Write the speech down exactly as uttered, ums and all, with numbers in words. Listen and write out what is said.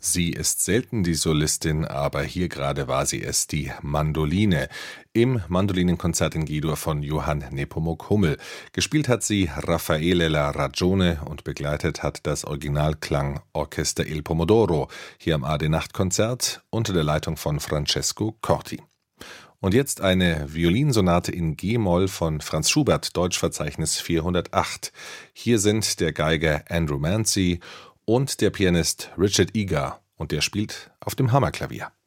Sie ist selten die Solistin, aber hier gerade war sie es, die Mandoline, im Mandolinenkonzert in G-Dur von Johann Nepomuk Hummel. Gespielt hat sie Raffaele La Ragione und begleitet hat das Originalklang-Orchester Il Pomodoro, hier am A D Nachtkonzert unter der Leitung von Francesco Corti. Und jetzt eine Violinsonate in G-Moll von Franz Schubert, Deutschverzeichnis vierhundertacht. Hier sind der Geiger Andrew Mancy und der Pianist Richard Egar, und der spielt auf dem Hammerklavier.